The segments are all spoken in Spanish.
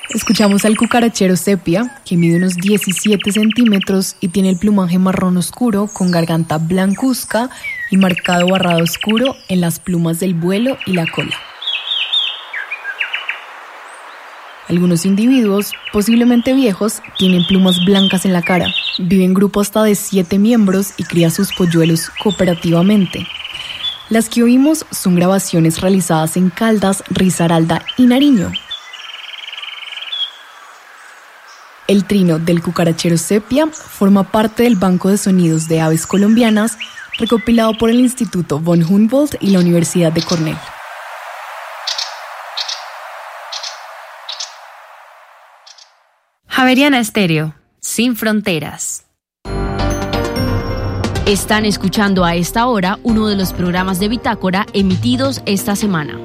Escuchamos al cucarachero sepia, que mide unos 17 centímetros y tiene el plumaje marrón oscuro con garganta blancuzca y marcado barrado oscuro en las plumas del vuelo y la cola. Algunos individuos, posiblemente viejos, tienen plumas blancas en la cara. Vive en grupo hasta de 7 miembros y cría sus polluelos cooperativamente. Las que oímos son grabaciones realizadas en Caldas, Risaralda y Nariño. El trino del cucarachero sepia forma parte del Banco de Sonidos de Aves Colombianas, recopilado por el Instituto von Humboldt y la Universidad de Cornell. Javeriana Estéreo, sin fronteras. Están escuchando a esta hora uno de los programas de Bitácora emitidos esta semana.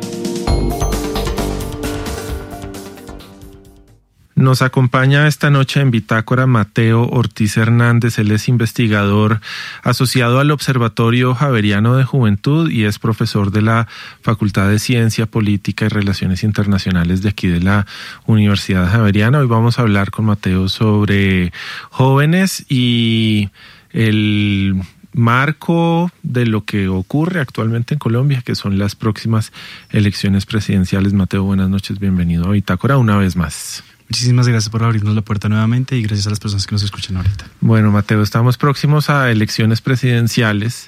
Nos acompaña esta noche en Bitácora Mateo Ortiz Hernández. Él es investigador asociado al Observatorio Javeriano de Juventud y es profesor de la Facultad de Ciencia Política y Relaciones Internacionales de aquí de la Universidad Javeriana. Hoy vamos a hablar con Mateo sobre jóvenes y el marco de lo que ocurre actualmente en Colombia, que son las próximas elecciones presidenciales. Mateo, buenas noches, bienvenido a Bitácora una vez más. Muchísimas gracias por abrirnos la puerta nuevamente y gracias a las personas que nos escuchan ahorita. Bueno, Mateo, estamos próximos a elecciones presidenciales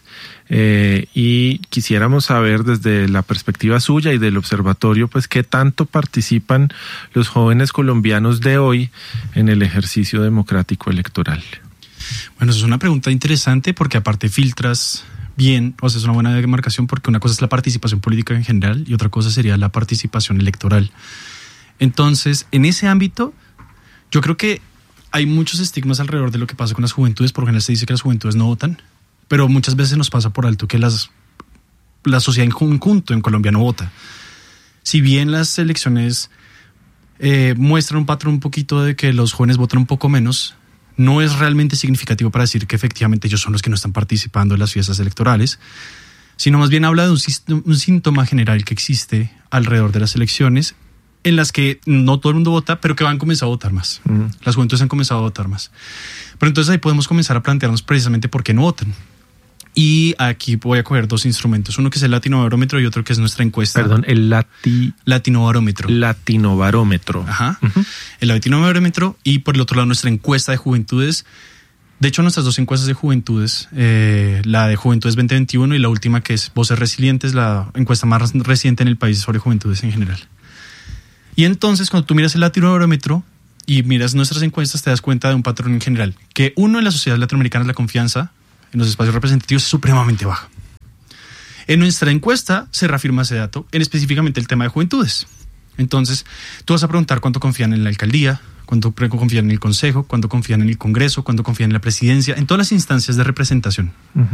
y quisiéramos saber desde la perspectiva suya y del observatorio, pues, qué tanto participan los jóvenes colombianos de hoy en el ejercicio democrático electoral. Bueno, eso es una pregunta interesante porque aparte filtras bien, o sea, es una buena demarcación porque una cosa es la participación política en general y otra cosa sería la participación electoral. Entonces, en ese ámbito, yo creo que hay muchos estigmas alrededor de lo que pasa con las juventudes. Por lo general se dice que las juventudes no votan, pero muchas veces nos pasa por alto que la sociedad en conjunto en Colombia no vota. Si bien las elecciones muestran un patrón un poquito de que los jóvenes votan un poco menos, no es realmente significativo para decir que efectivamente ellos son los que no están participando en las fiestas electorales, sino más bien habla de un síntoma general que existe alrededor de las elecciones, en las que no todo el mundo vota, pero que han comenzado a votar más. Las juventudes han comenzado a votar más. Pero entonces ahí podemos comenzar a plantearnos precisamente por qué no votan. Y aquí voy a coger dos instrumentos. Uno que es el Latinobarómetro y otro que es nuestra encuesta. Perdón, el Latinobarómetro. Latinobarómetro. Ajá. El Latinobarómetro y por el otro lado nuestra encuesta de juventudes. De hecho, nuestras dos encuestas de juventudes, la de Juventudes 2021 y la última que es Voces Resilientes, la encuesta más reciente en el país sobre juventudes en general. Y entonces, cuando tú miras el Latinobarómetro y miras nuestras encuestas, te das cuenta de un patrón en general. Que uno, en la sociedad latinoamericana, la confianza en los espacios representativos es supremamente baja. En nuestra encuesta se reafirma ese dato, en específicamente el tema de juventudes. Entonces, tú vas a preguntar cuánto confían en la alcaldía, cuánto confían en el consejo, cuánto confían en el Congreso, cuánto confían en la presidencia, en todas las instancias de representación.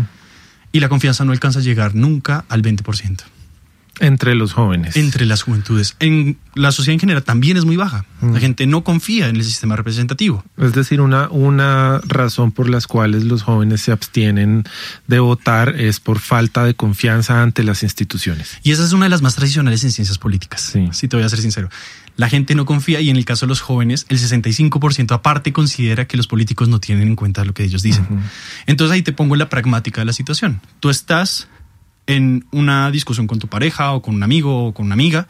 Y la confianza no alcanza a llegar nunca al 20%. Entre los jóvenes. Entre las juventudes. En la sociedad en general también es muy baja. La gente no confía en el sistema representativo. Es decir, una razón por las cuales los jóvenes se abstienen de votar es por falta de confianza ante las instituciones. Y esa es una de las más tradicionales en ciencias políticas. Sí. Si te voy a ser sincero. La gente no confía y en el caso de los jóvenes, el 65% aparte considera que los políticos no tienen en cuenta lo que ellos dicen. Entonces ahí te pongo la pragmática de la situación. Tú estás en una discusión con tu pareja o con un amigo o con una amiga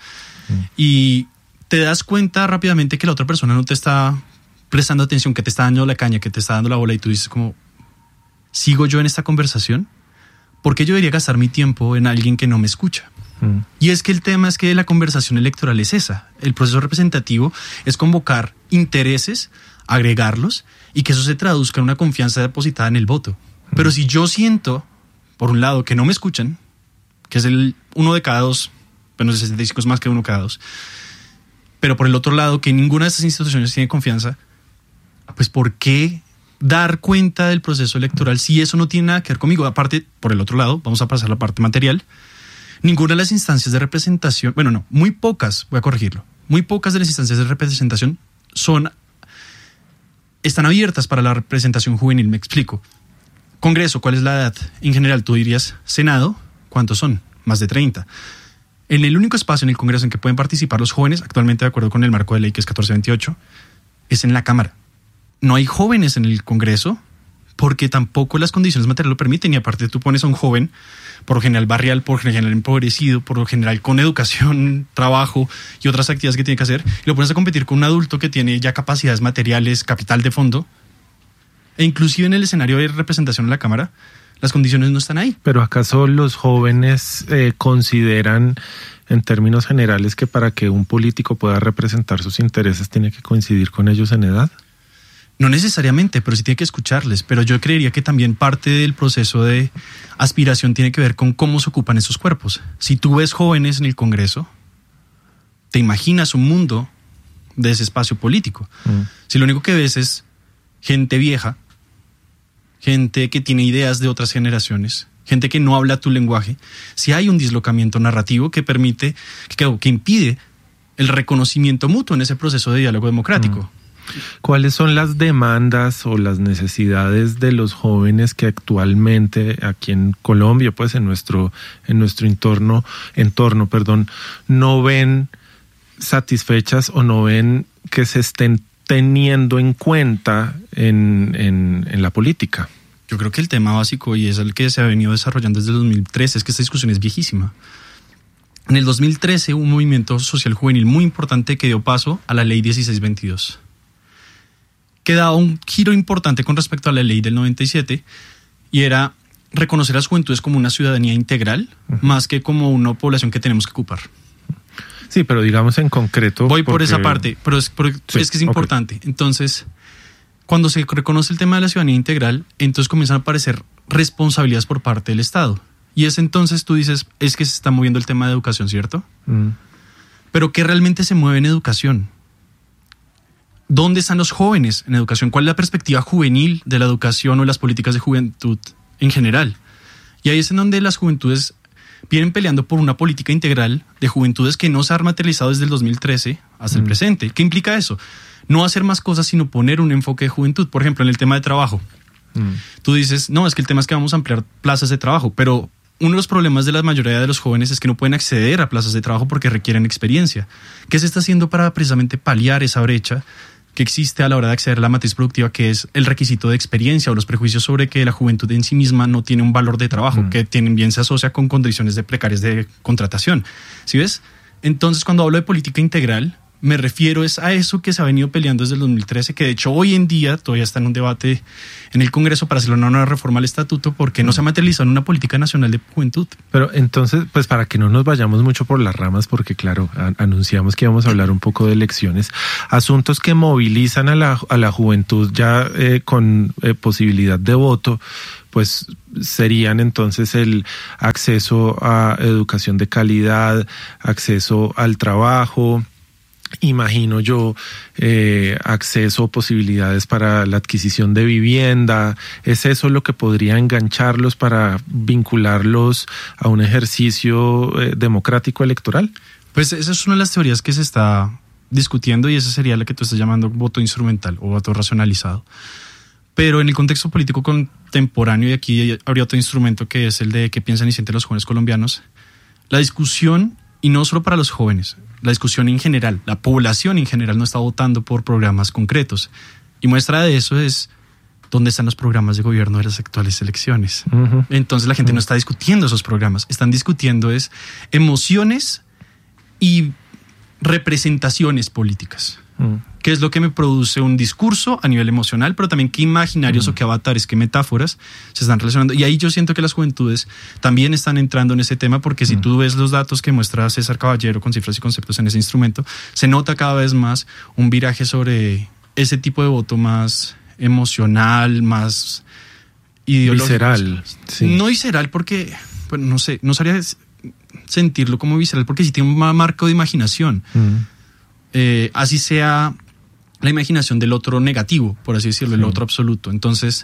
y te das cuenta rápidamente que la otra persona no te está prestando atención, que te está dando la caña, que te está dando la bola y tú dices como, ¿sigo yo en esta conversación? ¿Por qué yo debería gastar mi tiempo en alguien que no me escucha? Y es que el tema es que la conversación electoral es esa. El proceso representativo es convocar intereses, agregarlos y que eso se traduzca en una confianza depositada en el voto. Pero si yo siento, por un lado, que no me escuchan, que es el 1 de cada 2, bueno, el 65 es más que 1 cada 2, pero por el otro lado, que ninguna de estas instituciones tiene confianza, pues ¿por qué dar cuenta del proceso electoral si eso no tiene nada que ver conmigo? Aparte, por el otro lado, vamos a pasar a la parte material, ninguna de las instancias de representación, bueno, no, muy pocas, voy a corregirlo, muy pocas de las instancias de representación están abiertas para la representación juvenil, me explico. Congreso, ¿cuál es la edad? En general, tú dirías, Senado, ¿cuántos son? Más de 30. En el único espacio en el Congreso en que pueden participar los jóvenes, actualmente de acuerdo con el marco de ley que es 1428, es en la Cámara. No hay jóvenes en el Congreso porque tampoco las condiciones materiales lo permiten, y aparte tú pones a un joven, por lo general barrial, por lo general empobrecido, por lo general con educación, trabajo y otras actividades que tiene que hacer, y lo pones a competir con un adulto que tiene ya capacidades materiales, capital de fondo, e inclusive en el escenario de representación en la Cámara, las condiciones no están ahí. ¿Pero acaso los jóvenes consideran, en términos generales, que para que un político pueda representar sus intereses tiene que coincidir con ellos en edad? No necesariamente, pero sí tiene que escucharles. Pero yo creería que también parte del proceso de aspiración tiene que ver con cómo se ocupan esos cuerpos. Si tú ves jóvenes en el Congreso, te imaginas un mundo de ese espacio político. Si lo único que ves es gente vieja, gente que tiene ideas de otras generaciones, gente que no habla tu lenguaje, si hay un dislocamiento narrativo que permite, que impide el reconocimiento mutuo en ese proceso de diálogo democrático. ¿Cuáles son las demandas o las necesidades de los jóvenes que actualmente aquí en Colombia, pues en nuestro entorno, no ven satisfechas o no ven que se estén teniendo en cuenta en la política? Yo creo que el tema básico, y es el que se ha venido desarrollando desde el 2013, es que esta discusión es viejísima. En el 2013 hubo un movimiento social juvenil muy importante que dio paso a la ley 1622. Que daba un giro importante con respecto a la ley del 97, y era reconocer a las juventudes como una ciudadanía integral, más que como una población que tenemos que ocupar. Sí, pero digamos en concreto... Voy por esa parte, pero es que es importante. Okay. Entonces, cuando se reconoce el tema de la ciudadanía integral, entonces comienzan a aparecer responsabilidades por parte del Estado. Y es entonces tú dices, es que se está moviendo el tema de educación, ¿cierto? Pero ¿qué realmente se mueve en educación? ¿Dónde están los jóvenes en educación? ¿Cuál es la perspectiva juvenil de la educación o las políticas de juventud en general? Y ahí es en donde las juventudes vienen peleando por una política integral de juventudes que no se ha materializado desde el 2013 hasta el presente. ¿Qué implica eso? No hacer más cosas, sino poner un enfoque de juventud. Por ejemplo, en el tema de trabajo. Tú dices, no, es que el tema es que vamos a ampliar plazas de trabajo, pero uno de los problemas de la mayoría de los jóvenes es que no pueden acceder a plazas de trabajo porque requieren experiencia. ¿Qué se está haciendo para precisamente paliar esa brecha que existe a la hora de acceder a la matriz productiva, que es el requisito de experiencia o los prejuicios sobre que la juventud en sí misma no tiene un valor de trabajo, que bien se asocia con condiciones precarias de contratación? ¿Sí ves? Entonces, cuando hablo de política integral, me refiero es a eso que se ha venido peleando desde el 2013, que de hecho hoy en día todavía está en un debate en el Congreso para hacer una nueva reforma al estatuto, porque no se ha materializado en una política nacional de juventud. Pero entonces, pues para que no nos vayamos mucho por las ramas, porque claro, anunciamos que íbamos a hablar un poco de elecciones, asuntos que movilizan a la juventud ya con posibilidad de voto, pues serían entonces el acceso a educación de calidad, acceso al trabajo, imagino yo, acceso, posibilidades para la adquisición de vivienda. ¿Es eso lo que podría engancharlos para vincularlos a un ejercicio democrático electoral? Pues esa es una de las teorías que se está discutiendo, y esa sería la que tú estás llamando voto instrumental o voto racionalizado. Pero en el contexto político contemporáneo, y aquí habría otro instrumento que es el de qué piensan y sienten los jóvenes colombianos, la discusión, y no solo para los jóvenes, la discusión en general, la población en general no está votando por programas concretos. Y muestra de eso es dónde están los programas de gobierno de las actuales elecciones. Entonces la gente no está discutiendo esos programas, están discutiendo es emociones y representaciones políticas. ¿Qué es lo que me produce un discurso a nivel emocional, pero también qué imaginarios o qué avatares, qué metáforas se están relacionando? Y ahí yo siento que las juventudes también están entrando en ese tema, porque si tú ves los datos que muestra César Caballero con cifras y conceptos en ese instrumento, se nota cada vez más un viraje sobre ese tipo de voto más emocional, más ideológico. Visceral. Sí. No visceral porque, bueno, no sé, no sabría sentirlo como visceral, porque sí tiene un marco de imaginación. Así sea la imaginación del otro negativo, por así decirlo, el otro absoluto. Entonces,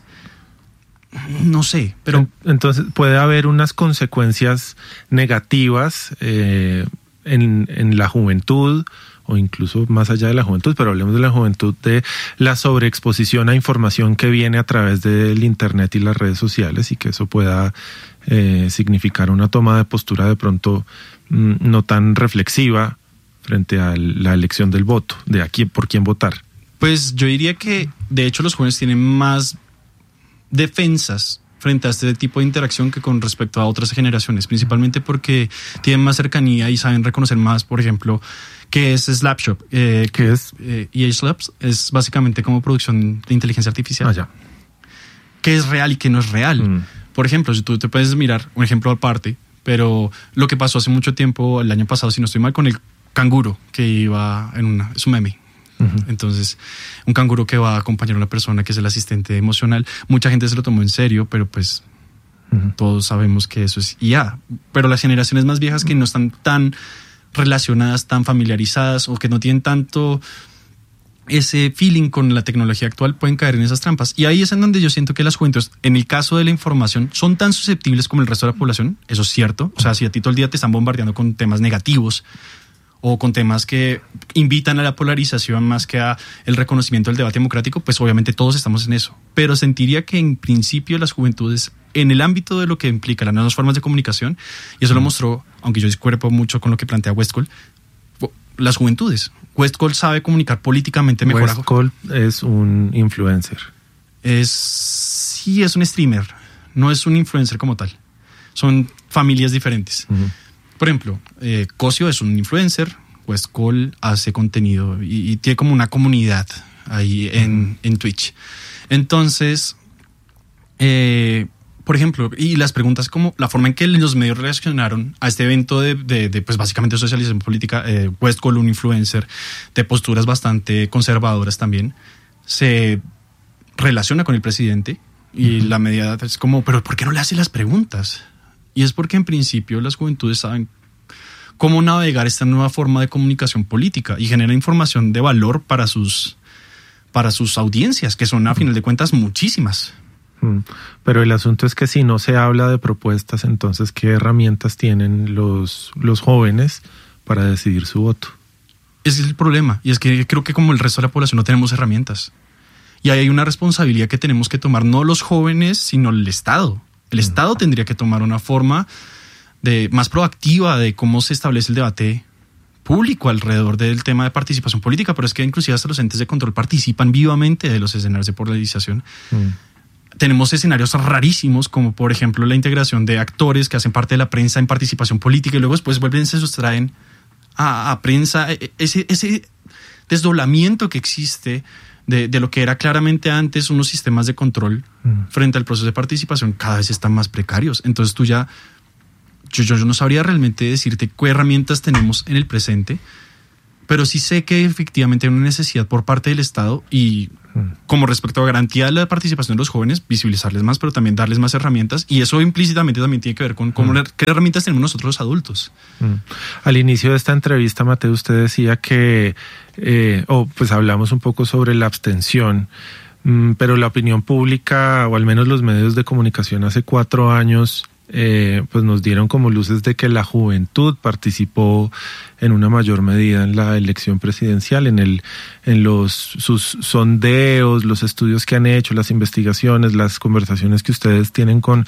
no sé, pero... Entonces puede haber unas consecuencias negativas en la juventud o incluso más allá de la juventud, pero hablemos de la juventud, de la sobreexposición a información que viene a través del internet y las redes sociales, y que eso pueda significar una toma de postura de pronto no tan reflexiva frente a la elección del voto, de a quién, por quién votar. Pues yo diría que de hecho los jóvenes tienen más defensas frente a este tipo de interacción que con respecto a otras generaciones, principalmente porque tienen más cercanía y saben reconocer más, por ejemplo, qué es Slapshot. ¿Qué es? EA Slaps es básicamente como producción de inteligencia artificial. Ya. ¿Qué es real y qué no es real? Por ejemplo, si tú te puedes mirar, un ejemplo aparte, pero lo que pasó hace mucho tiempo, el año pasado, si no estoy mal, con el canguro que iba es un meme. Entonces, un canguro que va a acompañar a una persona que es el asistente emocional. Mucha gente se lo tomó en serio, pero pues todos sabemos que eso es IA. Pero las generaciones más viejas que no están tan relacionadas, tan familiarizadas o que no tienen tanto ese feeling con la tecnología actual pueden caer en esas trampas. Y ahí es en donde yo siento que las juventudes, en el caso de la información, son tan susceptibles como el resto de la población. Eso es cierto. O sea, si a ti todo el día te están bombardeando con temas negativos o con temas que invitan a la polarización más que a el reconocimiento del debate democrático, pues obviamente todos estamos en eso. Pero sentiría que en principio las juventudes, en el ámbito de lo que implica las nuevas formas de comunicación, y eso lo mostró, aunque yo discrepo mucho con lo que plantea Westcott, las juventudes. Westcott sabe comunicar políticamente mejor. Westcott es un influencer. Sí, es un streamer, no es un influencer como tal. Son familias diferentes. Por ejemplo, Cosio es un influencer, Westcott hace contenido y tiene como una comunidad ahí en Twitch. Entonces, por ejemplo, y las preguntas como la forma en que los medios reaccionaron a este evento de pues básicamente socialización política, Westcott, un influencer de posturas bastante conservadoras también, se relaciona con el presidente y la media es como, pero ¿por qué no le hace las preguntas? Y es porque en principio las juventudes saben cómo navegar esta nueva forma de comunicación política y genera información de valor para sus audiencias, que son a final de cuentas muchísimas. Pero el asunto es que si no se habla de propuestas, entonces ¿qué herramientas tienen los jóvenes para decidir su voto? Ese es el problema, y es que creo que como el resto de la población no tenemos herramientas. Y ahí hay una responsabilidad que tenemos que tomar, no los jóvenes, sino el Estado. El Estado tendría que tomar una forma más proactiva de cómo se establece el debate público alrededor del tema de participación política, pero es que inclusive hasta los entes de control participan vivamente de los escenarios de polarización. Tenemos escenarios rarísimos, como por ejemplo la integración de actores que hacen parte de la prensa en participación política y luego después vuelven, se sustraen a prensa. Ese desdoblamiento que existe de lo que era claramente antes unos sistemas de control frente al proceso de participación cada vez están más precarios. Entonces tú ya, yo no sabría realmente decirte qué herramientas tenemos en el presente, pero sí sé que efectivamente hay una necesidad por parte del Estado y como respecto a garantía de la participación de los jóvenes, visibilizarles más, pero también darles más herramientas, y eso implícitamente también tiene que ver con qué herramientas tenemos nosotros los adultos. Al inicio de esta entrevista, Mateo, usted decía que, pues hablamos un poco sobre la abstención, pero la opinión pública, o al menos los medios de comunicación hace 4 años, pues nos dieron como luces de que la juventud participó en una mayor medida en la elección presidencial, en sus sondeos, los estudios que han hecho, las investigaciones, las conversaciones que ustedes tienen con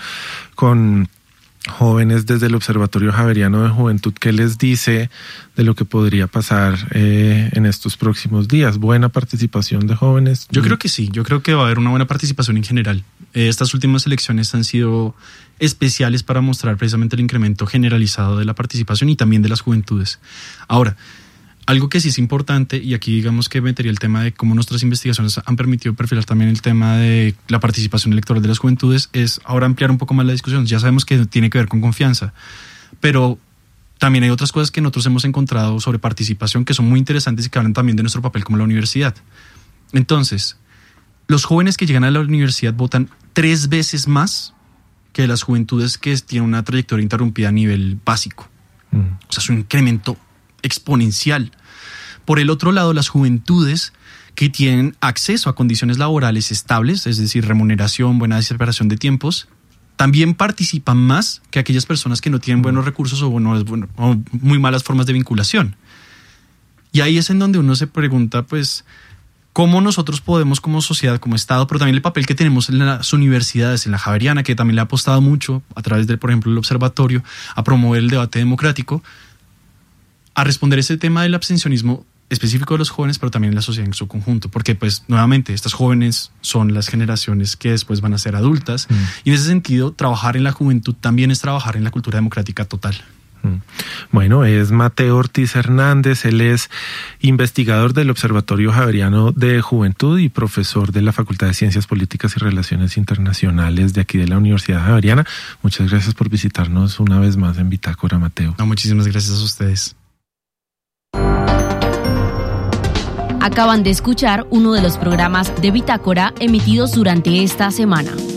jóvenes desde el Observatorio Javeriano de Juventud. ¿Qué les dice de lo que podría pasar en estos próximos días? ¿Buena participación de jóvenes? Yo creo que sí, yo creo que va a haber una buena participación en general. Estas últimas elecciones han sido especiales para mostrar precisamente el incremento generalizado de la participación y también de las juventudes. Ahora, algo que sí es importante, y aquí digamos que metería el tema de cómo nuestras investigaciones han permitido perfilar también el tema de la participación electoral de las juventudes, es ahora ampliar un poco más la discusión. Ya sabemos que tiene que ver con confianza, pero también hay otras cosas que nosotros hemos encontrado sobre participación que son muy interesantes y que hablan también de nuestro papel como la universidad. Entonces, los jóvenes que llegan a la universidad votan 3 veces más que las juventudes que tienen una trayectoria interrumpida a nivel básico. O sea, es un incremento exponencial. Por el otro lado, las juventudes que tienen acceso a condiciones laborales estables, es decir, remuneración, buena separación de tiempos, también participan más que aquellas personas que no tienen buenos recursos o muy malas formas de vinculación. Y ahí es en donde uno se pregunta, pues, cómo nosotros podemos como sociedad, como Estado, pero también el papel que tenemos en las universidades, en la Javeriana, que también le ha apostado mucho a través de, por ejemplo, el observatorio, a promover el debate democrático, a responder ese tema del abstencionismo específico de los jóvenes, pero también en la sociedad en su conjunto, porque pues nuevamente estas jóvenes son las generaciones que después van a ser adultas y en ese sentido trabajar en la juventud también es trabajar en la cultura democrática total. Bueno, es Mateo Ortiz Hernández, él es investigador del Observatorio Javeriano de Juventud y profesor de la Facultad de Ciencias Políticas y Relaciones Internacionales de aquí de la Universidad Javeriana. Muchas gracias por visitarnos una vez más en Bitácora, Mateo. No, muchísimas gracias a ustedes. Acaban de escuchar uno de los programas de Bitácora emitidos durante esta semana.